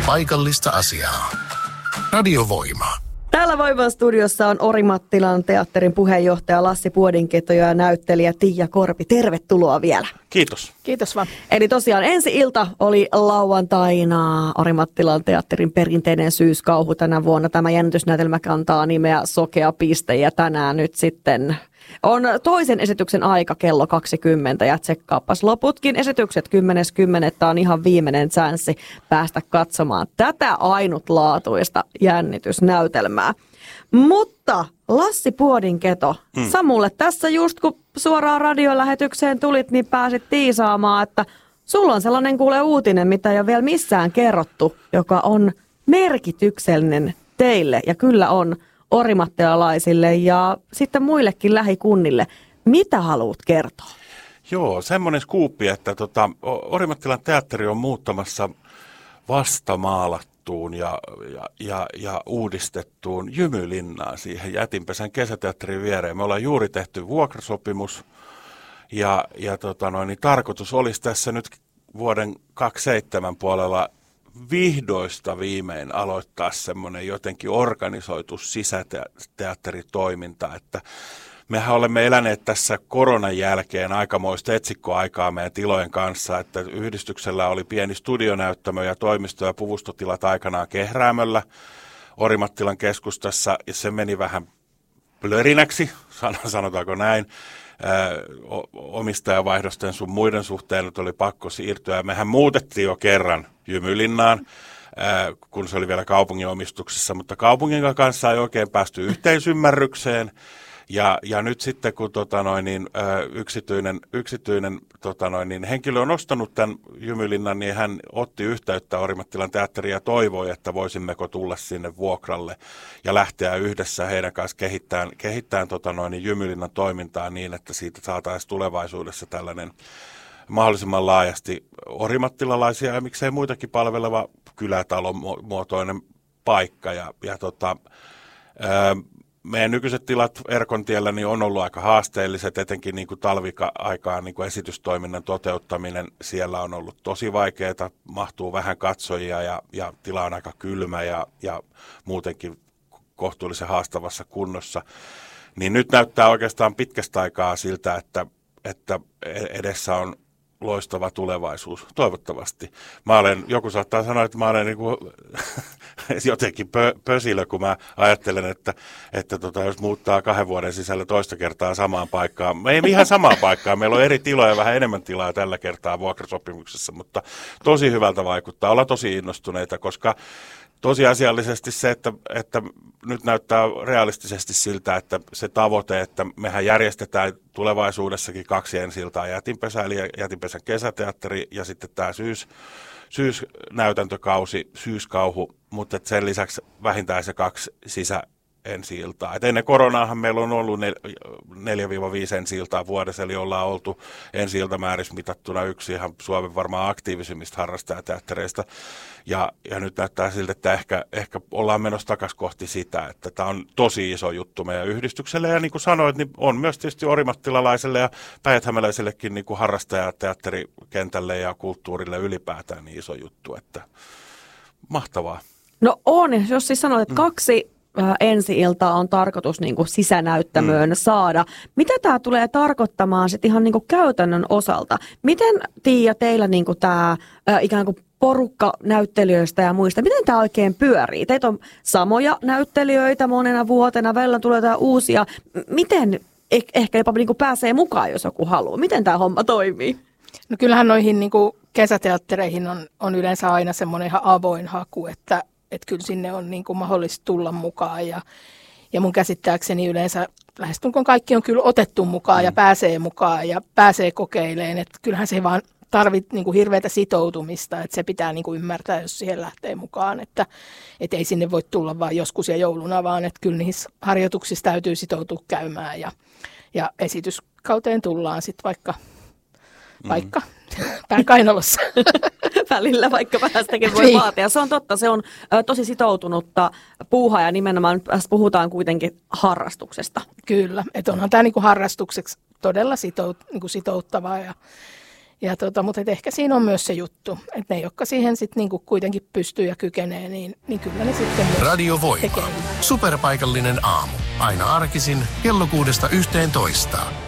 paikallista asiaa. Radiovoima. Täällä Voiman studiossa on Orimattilan teatterin puheenjohtaja Lassi Puodinketo ja näyttelijä Tiia Korpi. Tervetuloa vielä. Kiitos. Kiitos vaan. Eli tosiaan ensi ilta oli lauantaina Orimattilan teatterin perinteinen syyskauhu tänä vuonna. Tämä jännitysnäytelmä kantaa nimeä Sokea piste ja tänään nyt sitten on toisen esityksen aika kello 20 ja tsekkaappas loputkin esitykset 10.10. on ihan viimeinen chanssi päästä katsomaan tätä ainutlaatuista jännitysnäytelmää. Mutta Lassi Puodinketo, Samulle tässä just kun suoraan radiolähetykseen tulit, niin pääsit tiisaamaan, että sulla on sellainen kuule uutinen, mitä ei ole vielä missään kerrottu, joka on merkityksellinen teille ja kyllä on orimattilalaisille ja sitten muillekin lähikunnille. Mitä haluat kertoa? Joo, semmoinen skuuppi, että Orimattilan teatteri on muuttamassa vastamaalattuun ja uudistettuun Jymylinnaan siihen Jätinpesän kesäteatterin viereen. Me ollaan juuri tehty vuokrasopimus ja tarkoitus olisi tässä nyt vuoden 2027 puolella vihdoista viimein aloittaa semmoinen jotenkin organisoitu sisäteatteritoiminta, että mehän olemme eläneet tässä koronan jälkeen aikamoista etsikkoaikaa meidän tilojen kanssa, että yhdistyksellä oli pieni studionäyttämö ja toimisto- ja puvustotilat aikanaan Kehräämöllä Orimattilan keskustassa ja se meni vähän plörinäksi, sanotaanko näin. Omistajavaihdosten sun muiden suhteen nyt oli pakko siirtyä. Mehän muutettiin jo kerran Jymylinnaan, kun se oli vielä kaupungin omistuksessa, mutta kaupungin kanssa ei oikein päästy yhteisymmärrykseen. Ja nyt sitten kun yksityinen henkilö on ostanut tämän Jymylinnan, niin hän otti yhteyttä Orimattilan teatteriin ja toivoi, että voisimmeko tulla sinne vuokralle ja lähteä yhdessä heidän kanssa kehittämään Jymylinnan toimintaa niin, että siitä saataisiin tulevaisuudessa tällainen mahdollisimman laajasti orimattilalaisia ja miksei muitakin palveleva kylätalon muotoinen paikka. Meidän nykyiset tilat Erkontiellä niin on ollut aika haasteelliset, etenkin niin kuin talvika-aikaan niin kuin esitystoiminnan toteuttaminen siellä on ollut tosi vaikeaa, mahtuu vähän katsojia ja tila on aika kylmä ja muutenkin kohtuullisen haastavassa kunnossa. Niin nyt näyttää oikeastaan pitkästä aikaa siltä, että edessä on loistava tulevaisuus, toivottavasti. Joku saattaa sanoa, että mä olen niin kuin jotenkin pösilö, kun mä ajattelen, että jos muuttaa 2 vuoden sisällä toista kertaa samaan paikkaan. Me ei ihan samaan paikkaan, meillä on eri tiloja, vähän enemmän tilaa tällä kertaa vuokrasopimuksessa, mutta tosi hyvältä vaikuttaa, olla tosi innostuneita, koska tosiasiallisesti se, että nyt näyttää realistisesti siltä, että se tavoite, että mehän järjestetään tulevaisuudessakin 2 ensi-iltaa Jätinpesä, eli Jätinpesän kesäteatteri ja sitten tämä syysnäytäntökausi, syyskauhu, mutta sen lisäksi vähintään se 2 ensi-iltaa. Et ennen koronaahan meillä on ollut 4-5 ensi-iltaa vuodessa, eli ollaan oltu ensi-iltamäärissä mitattuna yksi ihan Suomen varmaan aktiivisimmista harrastajateattereista. Ja nyt näyttää siltä, että ehkä ollaan menossa takaisin kohti sitä, että tämä on tosi iso juttu meidän yhdistykselle. Ja niin kuin sanoit, niin on myös tietysti orimattilalaiselle ja päijät-hämäläisellekin niin kuin harrastajateatterikentälle ja kulttuurille ylipäätään niin iso juttu, että mahtavaa. No on, jos siis sanoit, että 2 ensi-iltaa on tarkoitus niin kuin sisänäyttämöön saada. Mitä tämä tulee tarkoittamaan sitten ihan niin kuin käytännön osalta? Miten, Tiia, teillä niin kuin tämä ikään kuin porukka näyttelijöistä ja muista, miten tämä oikein pyörii? Teitä on samoja näyttelijöitä monena vuotena, välillä tulee jotain uusia. Miten ehkä jopa niin kuin pääsee mukaan, jos joku haluaa? Miten tämä homma toimii? No kyllähän noihin niin kuin kesäteattereihin on yleensä aina semmoinen ihan avoin haku, että kyllä sinne on niin kuin mahdollista tulla mukaan ja mun käsittääkseni yleensä lähestulkoon kaikki on kyllä otettu mukaan ja pääsee kokeilemaan, että kyllähän se vaan tarvitsee niin kuin hirveätä sitoutumista, että se pitää niin kuin ymmärtää, jos siihen lähtee mukaan, että ei sinne voi tulla vaan joskus ja jouluna, vaan että kyllä niissä harjoituksissa täytyy sitoutua käymään ja esityskauteen tullaan sitten vaikka pään kainalossa. Välillä vaikka päästäkin voi vaatia. Se on totta, se on tosi sitoutunutta puuhaa ja nimenomaan puhutaan kuitenkin harrastuksesta. Kyllä, että onhan tämä niinku harrastukseksi todella sitouttavaa Mutta ehkä siinä on myös se juttu, että ne, jotka siihen sitten niinku kuitenkin pystyy ja kykenee, niin kyllä ne sitten myös Radio Voima. tekee. Superpaikallinen aamu. Aina arkisin kello 6–11.